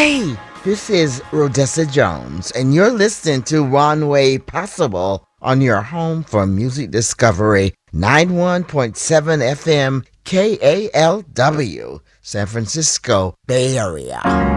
Hey, this is Rodessa Jones, and you're listening to One Way Possible on your home for music discovery, 91.7 FM KALW, San Francisco Bay Area.